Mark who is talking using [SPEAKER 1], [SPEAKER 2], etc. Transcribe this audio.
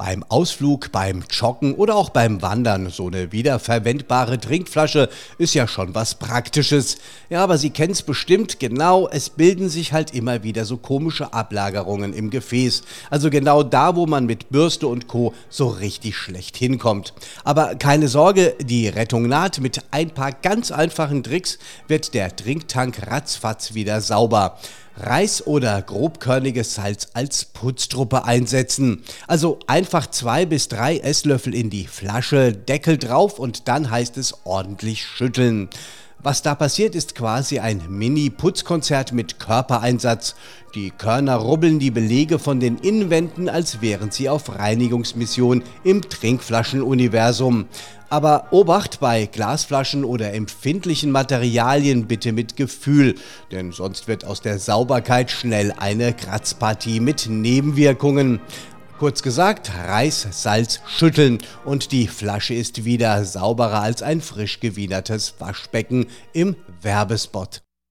[SPEAKER 1] Beim Ausflug, beim Joggen oder auch beim Wandern, so eine wiederverwendbare Trinkflasche ist ja schon was Praktisches. Ja, aber Sie kennen es bestimmt, genau, es bilden sich halt immer wieder so komische Ablagerungen im Gefäß. Also genau da, wo man mit Bürste und Co. so richtig schlecht hinkommt. Aber keine Sorge, die Rettung naht. Mit ein paar ganz einfachen Tricks wird der Trinktank ratzfatz wieder sauber. Reis oder grobkörniges Salz als Putztruppe einsetzen. Also einfach 2 bis 3 Esslöffel in die Flasche, Deckel drauf und dann heißt es ordentlich schütteln. Was da passiert, ist quasi ein Mini-Putzkonzert mit Körpereinsatz. Die Körner rubbeln die Belege von den Innenwänden, als wären sie auf Reinigungsmission im Trinkflaschenuniversum. Aber Obacht bei Glasflaschen oder empfindlichen Materialien bitte mit Gefühl, denn sonst wird aus der Sauberkeit schnell eine Kratzpartie mit Nebenwirkungen. Kurz gesagt, Reis, Salz, schütteln und die Flasche ist wieder sauberer als ein frisch gewiedertes Waschbecken im Werbespot.